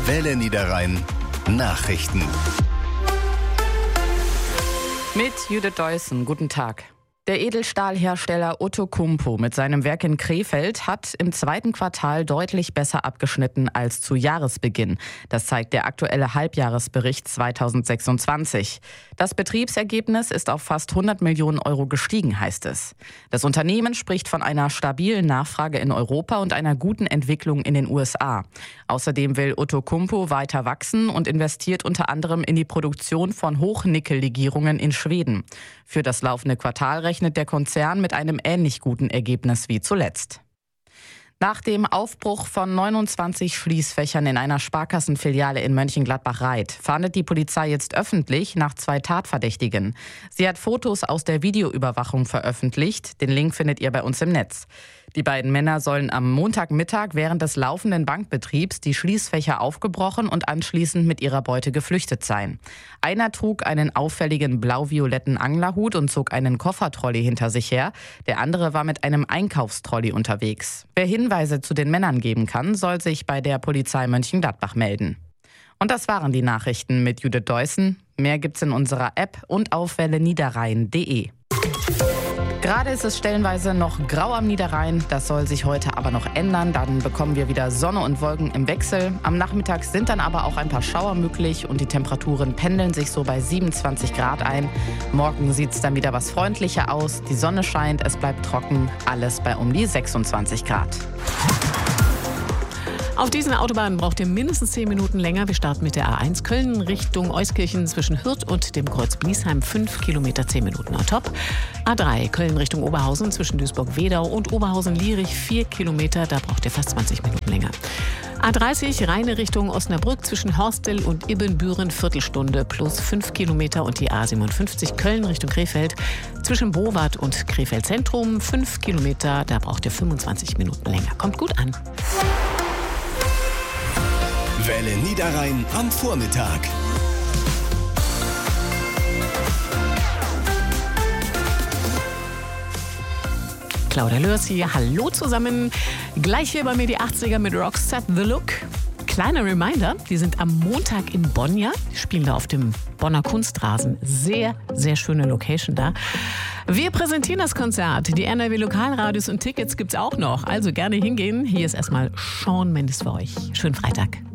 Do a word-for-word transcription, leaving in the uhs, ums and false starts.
Welle Niederrhein Nachrichten. Mit Judith Deussen, guten Tag. Der Edelstahlhersteller Outokumpu mit seinem Werk in Krefeld hat im zweiten Quartal deutlich besser abgeschnitten als zu Jahresbeginn. Das zeigt der aktuelle Halbjahresbericht zweitausendsechsundzwanzig. Das Betriebsergebnis ist auf fast hundert Millionen Euro gestiegen, heißt es. Das Unternehmen spricht von einer stabilen Nachfrage in Europa und einer guten Entwicklung in den U S A. Außerdem will Outokumpu weiter wachsen und investiert unter anderem in die Produktion von Hochnickellegierungen in Schweden. Für das laufende Quartal rechnet der Konzern mit einem ähnlich guten Ergebnis wie zuletzt. Nach dem Aufbruch von neunundzwanzig Schließfächern in einer Sparkassenfiliale in Mönchengladbach-Raith fahndet die Polizei jetzt öffentlich nach zwei Tatverdächtigen. Sie hat Fotos aus der Videoüberwachung veröffentlicht. Den Link findet ihr bei uns im Netz. Die beiden Männer sollen am Montagmittag während des laufenden Bankbetriebs die Schließfächer aufgebrochen und anschließend mit ihrer Beute geflüchtet sein. Einer trug einen auffälligen blau-violetten Anglerhut und zog einen Koffertrolley hinter sich her. Der andere war mit einem Einkaufstrolley unterwegs. Wer Hinweise zu den Männern geben kann, soll sich bei der Polizei Mönchengladbach melden. Und das waren die Nachrichten mit Judith Deussen. Mehr gibt's in unserer App und auf welle niederrhein punkt de. Gerade ist es stellenweise noch grau am Niederrhein, das soll sich heute aber noch ändern. Dann bekommen wir wieder Sonne und Wolken im Wechsel. Am Nachmittag sind dann aber auch ein paar Schauer möglich und die Temperaturen pendeln sich so bei siebenundzwanzig Grad ein. Morgen sieht es dann wieder was freundlicher aus, die Sonne scheint, es bleibt trocken, alles bei um die sechsundzwanzig Grad. Auf diesen Autobahnen braucht ihr mindestens zehn Minuten länger. Wir starten mit der A eins Köln Richtung Euskirchen zwischen Hürth und dem Kreuz Bliesheim. fünf Kilometer, zehn Minuten on top. A drei Köln Richtung Oberhausen zwischen Duisburg-Wedau und Oberhausen-Lierich. vier Kilometer, da braucht ihr fast zwanzig Minuten länger. A dreißig Rheine Richtung Osnabrück zwischen Horstel und Ibbenbüren. Viertelstunde plus fünf Kilometer. Und die A siebenundfünfzig Köln Richtung Krefeld zwischen Bowart und Krefeld Zentrum. fünf Kilometer, da braucht ihr fünfundzwanzig Minuten länger. Kommt gut an. Welle Niederrhein am Vormittag. Claudia Lörs hier, hallo zusammen. Gleich hier bei mir die achtziger mit Roxette The Look. Kleiner Reminder, die sind am Montag in Bonn, ja? Die spielen da auf dem Bonner Kunstrasen. Sehr, sehr schöne Location da. Wir präsentieren das Konzert. Die N R W Lokalradios und Tickets gibt's auch noch. Also gerne hingehen. Hier ist erstmal Shawn Mendes für euch. Schönen Freitag.